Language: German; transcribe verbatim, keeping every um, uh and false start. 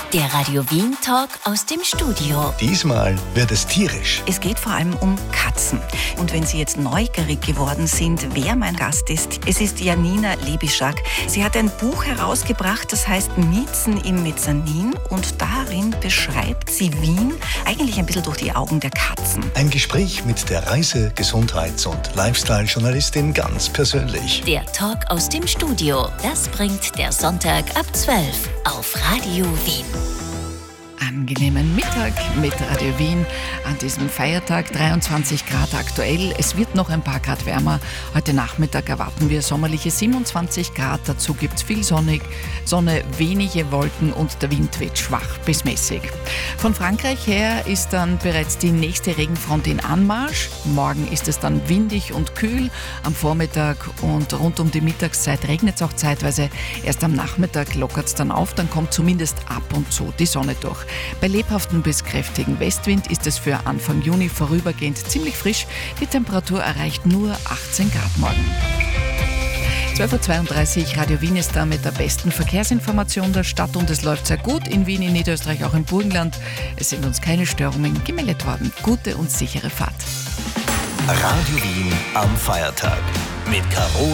Der Radio Wien Talk aus dem Studio. Diesmal wird es tierisch. Es geht vor allem um Katzen. Und wenn Sie jetzt neugierig geworden sind, wer mein Gast ist, es ist Janina Lebischak. Sie hat ein Buch herausgebracht, das heißt Miezen im Mezzanin. Und darin beschreibt sie Wien eigentlich ein bisschen durch die Augen der Katzen. Ein Gespräch mit der Reise-, Gesundheits- und Lifestyle-Journalistin ganz persönlich. Der Talk aus dem Studio. Das bringt der Sonntag ab zwölf auf Radio Wien. Angenehmen Mittag mit Radio Wien an diesem Feiertag, dreiundzwanzig Grad aktuell. Es wird noch ein paar Grad wärmer. Heute Nachmittag erwarten wir sommerliche siebenundzwanzig Grad. Dazu gibt es viel Sonnig, Sonne, wenige Wolken und der Wind wird schwach bis mäßig. Von Frankreich her ist dann bereits die nächste Regenfront in Anmarsch. Morgen ist es dann windig und kühl. Am Vormittag und rund um die Mittagszeit regnet es auch zeitweise. Erst am Nachmittag lockert es dann auf, dann kommt zumindest ab und zu die Sonne durch. Bei lebhaftem bis kräftigen Westwind ist es für Anfang Juni vorübergehend ziemlich frisch. Die Temperatur erreicht nur achtzehn Grad morgen. zwölf Uhr zweiunddreißig, Radio Wien ist da mit der besten Verkehrsinformation der Stadt und es läuft sehr gut in Wien, in Niederösterreich, auch im Burgenland. Es sind uns keine Störungen gemeldet worden. Gute und sichere Fahrt. Radio Wien am Feiertag mit Caro